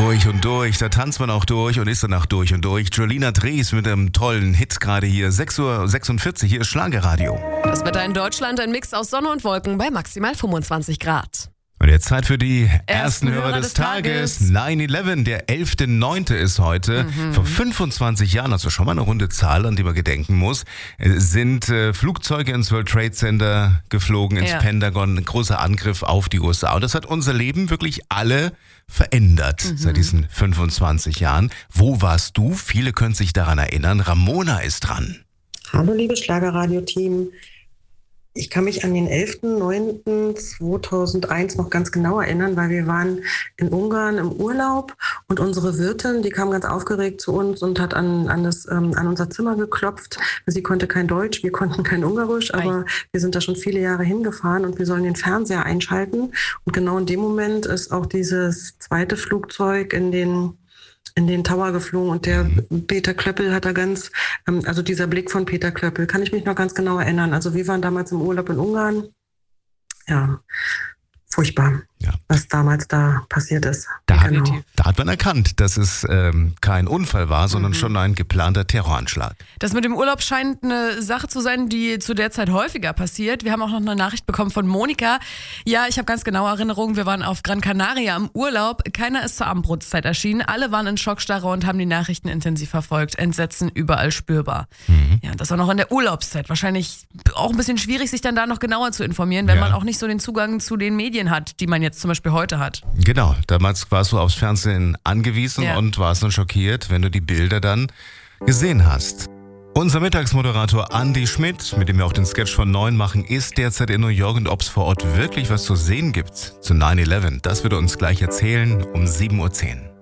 Durch und durch, da tanzt man auch durch und ist danach durch und durch. Jolina Drees mit einem tollen Hit gerade hier, 6:46 Uhr, hier ist Schlagerradio. Das Wetter in Deutschland, ein Mix aus Sonne und Wolken bei maximal 25 Grad. Und jetzt Zeit für die ersten Hörer des Tages. 9/11, der 11.9. ist heute. Vor 25 Jahren, also schon mal eine runde Zahl, an die man gedenken muss, sind Flugzeuge ins World Trade Center geflogen, ins Pentagon. Ein großer Angriff auf die USA. Und das hat unser Leben wirklich alle verändert seit diesen 25 Jahren. Wo warst du? Viele können sich daran erinnern. Ramona ist dran. Hallo liebes Schlagerradio-Team. Ich kann mich an den 11.09.2001 noch ganz genau erinnern, weil wir waren in Ungarn im Urlaub und unsere Wirtin, die kam ganz aufgeregt zu uns und hat an unser Zimmer geklopft. Sie konnte kein Deutsch, wir konnten kein Ungarisch, aber wir sind da schon viele Jahre hingefahren und wir sollen den Fernseher einschalten. Und genau in dem Moment ist auch dieses zweite Flugzeug in den Tower geflogen und der Peter Klöppel hat da also dieser Blick von Peter Klöppel, kann ich mich noch ganz genau erinnern. Also wir waren damals im Urlaub in Ungarn. Ja, furchtbar, was damals da passiert ist. Da hat man erkannt, dass es kein Unfall war, sondern schon ein geplanter Terroranschlag. Das mit dem Urlaub scheint eine Sache zu sein, die zu der Zeit häufiger passiert. Wir haben auch noch eine Nachricht bekommen von Monika. Ja, ich habe ganz genaue Erinnerungen. Wir waren auf Gran Canaria im Urlaub. Keiner ist zur Abendbrotzeit erschienen. Alle waren in Schockstarre und haben die Nachrichten intensiv verfolgt. Entsetzen überall spürbar. Ja, das war noch in der Urlaubszeit. Wahrscheinlich auch ein bisschen schwierig, sich dann da noch genauer zu informieren, wenn man auch nicht so den Zugang zu den Medien hat, die man jetzt zum Beispiel heute hat. Genau, damals warst du aufs Fernsehen angewiesen und warst dann schockiert, wenn du die Bilder dann gesehen hast. Unser Mittagsmoderator Andi Schmidt, mit dem wir auch den Sketch von 9 machen, ist derzeit in New York und ob es vor Ort wirklich was zu sehen gibt zu 9/11, das wird er uns gleich erzählen um 7:10 Uhr.